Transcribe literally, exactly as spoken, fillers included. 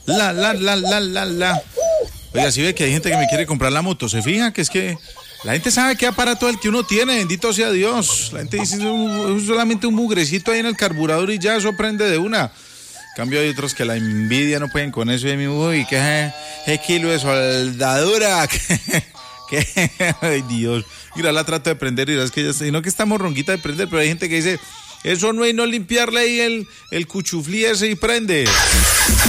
La, la, la, la, la, la. Oiga, si ve que hay gente que me quiere comprar la moto, ¿se fija? Que es que la gente sabe qué aparato es el que uno tiene, bendito sea Dios. La gente dice, es solamente un mugrecito ahí en el carburador y ya eso prende de una. En cambio hay otros que la envidia no pueden con eso de mi uy, que es kilo de soldadura, que, que, ay Dios. Mira, la trato de prender y es que ya sé, no que está morronguita de prender, pero hay gente que dice, eso no hay no limpiarle ahí el, el cuchuflí ese y prende.